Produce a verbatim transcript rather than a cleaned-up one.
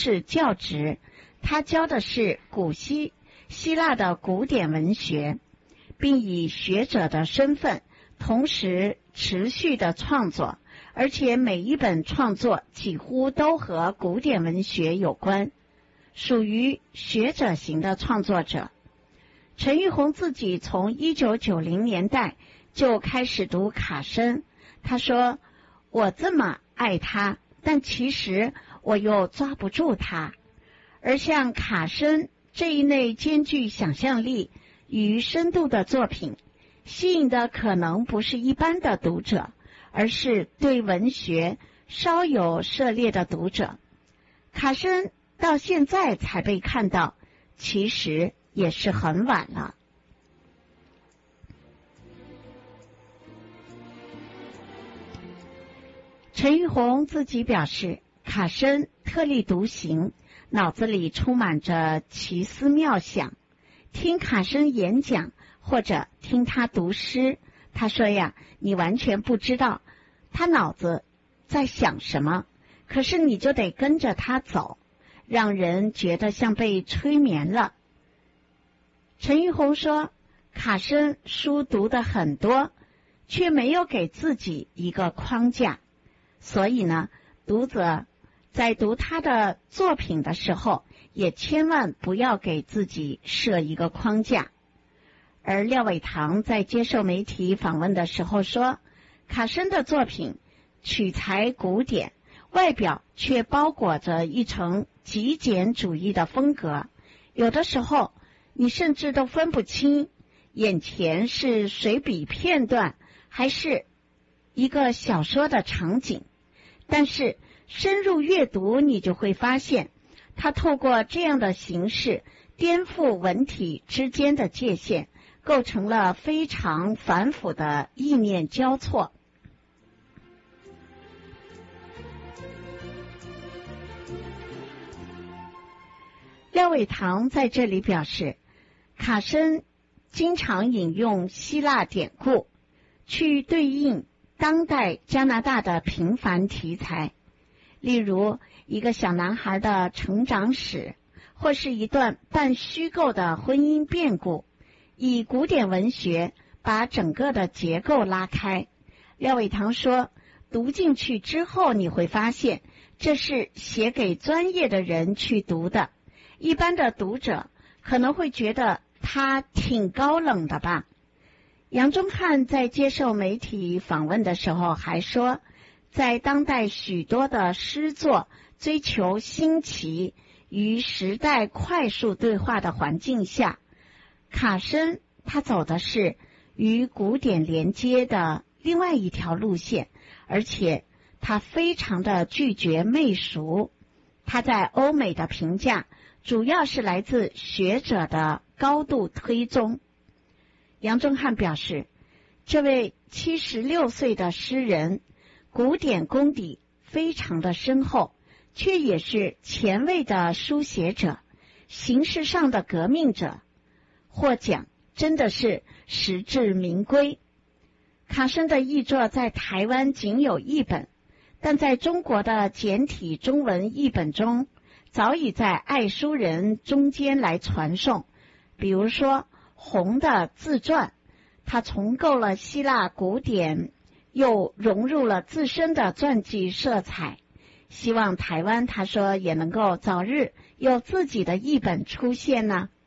是教职，他教的是古希希腊的古典文学，并以学者的身份同时持续的创作，而且每一本创作几乎都和古典文学有关，属于学者型的创作者。陈玉红自己从一九九零年代就开始读卡申，他说：我这么爱他，但其实我又抓不住他。而像卡申这一类兼具想象力与深度的作品，吸引的可能不是一般的读者，而是对文学稍有涉猎的读者。卡申到现在才被看到，其实也是很晚了。陈玉红自己表示，卡申特立独行，脑子里充满着奇思妙想。听卡申演讲或者听他读诗，他说呀，你完全不知道他脑子在想什么，可是你就得跟着他走，让人觉得像被催眠了。陈玉红说，卡申书读得很多，却没有给自己一个框架，所以呢，读者在读他的作品的时候，也千万不要给自己设一个框架。而廖伟棠在接受媒体访问的时候说，卡申的作品取材古典，外表却包裹着一层极简主义的风格，有的时候你甚至都分不清眼前是随笔片段还是一个小说的场景。但是深入阅读，你就会发现他透过这样的形式颠覆文体之间的界限，构成了非常繁复的意念交错。廖伟棠在这里表示，卡申经常引用希腊典故，去对应当代加拿大的平凡题材，例如一个小男孩的成长史，或是一段半虚构的婚姻变故，以古典文学把整个的结构拉开。廖伟棠说，读进去之后你会发现，这是写给专业的人去读的，一般的读者可能会觉得他挺高冷的吧。杨宗翰在接受媒体访问的时候还说，在当代许多的诗作追求新奇与时代快速对话的环境下，卡申他走的是与古典连接的另外一条路线，而且他非常的拒绝媚俗。他在欧美的评价主要是来自学者的高度推崇。杨宗翰表示，这位七十六岁的诗人古典功底非常的深厚，却也是前卫的书写者，形式上的革命者，获奖真的是实至名归。卡申的译作在台湾仅有一本，但在中国的简体中文译本中早已在爱书人中间来传颂。比如说洪的自传，他重构了希腊古典，又融入了自身的传记色彩，希望台湾他说也能够早日有自己的译本出现呢。